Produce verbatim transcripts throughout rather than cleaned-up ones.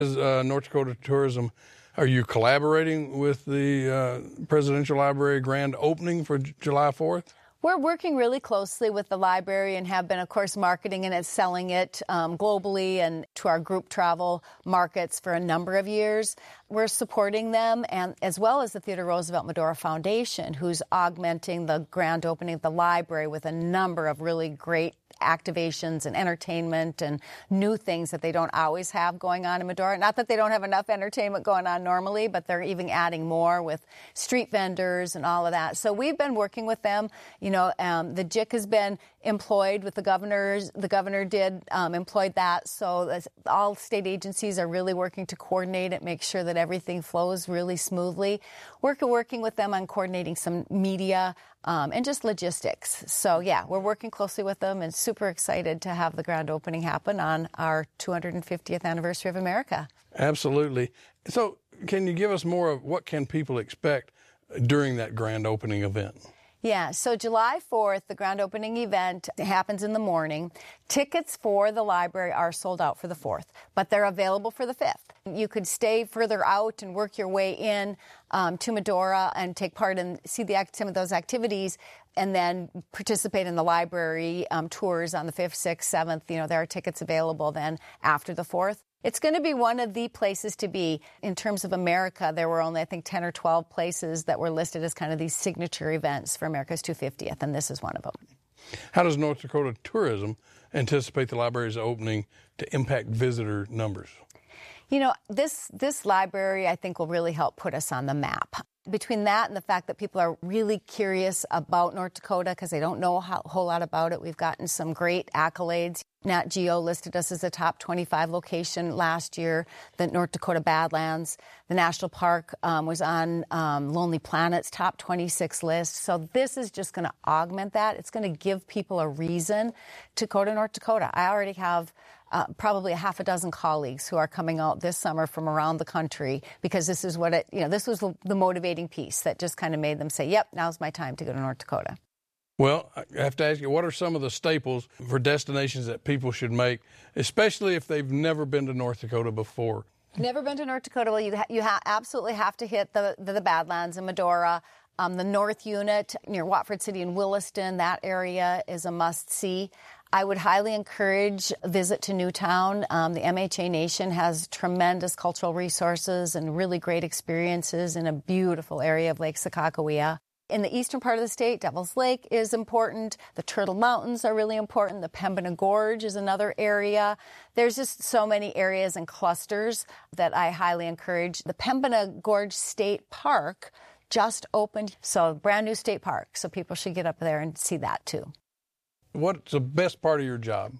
As uh, North Dakota Tourism, are you collaborating with the uh, Presidential Library grand opening for J- July fourth? We're working really closely with the library and have been, of course, marketing and selling it um, globally and to our group travel markets for a number of years. We're supporting them, and as well as the Theodore Roosevelt Medora Foundation, who's augmenting the grand opening of the library with a number of really great activations and entertainment and new things that they don't always have going on in Medora. Not that they don't have enough entertainment going on normally, but they're even adding more with street vendors and all of that. So we've been working with them. You know, um, the J I C has been employed with the governors. The governor did um, employed that. So all state agencies are really working to coordinate it, make sure that everything flows really smoothly. We're working with them on coordinating some media Um, and just logistics. So, yeah, we're working closely with them and super excited to have the grand opening happen on our two hundred fiftieth anniversary of America. Absolutely. So can you give us more of what can people expect during that grand opening event? Yeah, so July fourth, the grand opening event happens in the morning. Tickets for the library are sold out for the fourth, but they're available for the fifth. You could stay further out and work your way in um, to Medora and take part in, see the some of those activities, and then participate in the library um, tours on the fifth, sixth, seventh. You know, there are tickets available then after the fourth. It's going to be one of the places to be. In terms of America, there were only, I think, ten or twelve places that were listed as kind of these signature events for America's two hundred fiftieth, and this is one of them. How does North Dakota Tourism anticipate the library's opening to impact visitor numbers? You know, this this library, I think, will really help put us on the map. Between that and the fact that people are really curious about North Dakota because they don't know a whole lot about it, we've gotten some great accolades. Nat Geo listed us as a top twenty-five location last year, the North Dakota Badlands. The National Park um, was on um, Lonely Planet's top twenty-six list. So this is just going to augment that. It's going to give people a reason to go to North Dakota. I already have Uh, probably a half a dozen colleagues who are coming out this summer from around the country because this is what it, you know, this was the, the motivating piece that just kind of made them say, yep, now's my time to go to North Dakota. Well, I have to ask you, what are some of the staples for destinations that people should make, especially if they've never been to North Dakota before? Never been to North Dakota? Well, you, ha- you ha- absolutely have to hit the, the, the Badlands and Medora. Um, the North Unit near Watford City and Williston, that area is a must-see. I would highly encourage a visit to Newtown. Um, the M H A Nation has tremendous cultural resources and really great experiences in a beautiful area of Lake Sakakawea. In the eastern part of the state, Devil's Lake is important. The Turtle Mountains are really important. The Pembina Gorge is another area. There's just so many areas and clusters that I highly encourage. The Pembina Gorge State Park just opened, so brand new state park. So people should get up there and see that too. What's the best part of your job?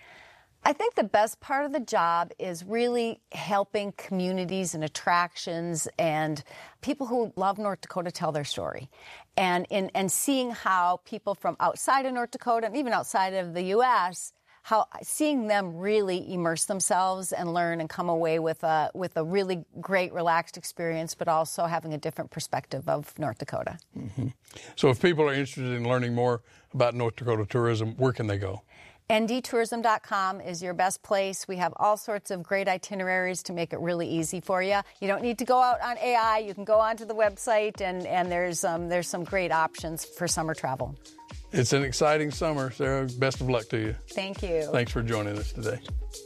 I think the best part of the job is really helping communities and attractions and people who love North Dakota tell their story. And, in, and seeing how people from outside of North Dakota and even outside of the U S, how seeing them really immerse themselves and learn and come away with a, with a really great, relaxed experience, but also having a different perspective of North Dakota. Mm-hmm. So if people are interested in learning more about North Dakota tourism, where can they go? N D tourism dot com is your best place. We have all sorts of great itineraries to make it really easy for you. You don't need to go out on A I. You can go onto the website, and, and there's, um, there's some great options for summer travel. It's an exciting summer, Sarah. Best of luck to you. Thank you. Thanks for joining us today.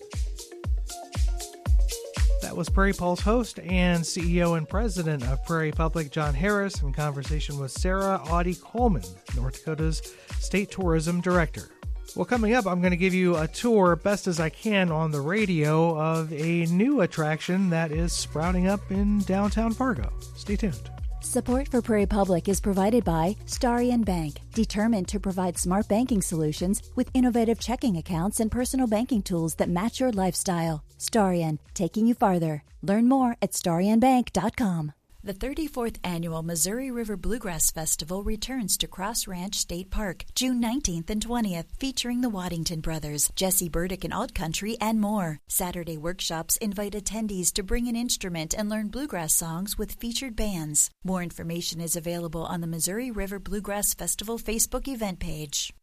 That was Prairie Pulse host and C E O and president of Prairie Public, John Harris, in conversation with Sarah Audie Coleman, North Dakota's state tourism director. Well, coming up, I'm going to give you a tour, best as I can on the radio, of a new attraction that is sprouting up in downtown Fargo. Stay tuned. Support for Prairie Public is provided by Starion Bank, determined to provide smart banking solutions with innovative checking accounts and personal banking tools that match your lifestyle. Starion, taking you farther. Learn more at starion bank dot com. The thirty-fourth Annual Missouri River Bluegrass Festival returns to Cross Ranch State Park June nineteenth and twentieth, featuring the Waddington Brothers, Jesse Burdick and Alt Country, and more. Saturday workshops invite attendees to bring an instrument and learn bluegrass songs with featured bands. More information is available on the Missouri River Bluegrass Festival Facebook event page.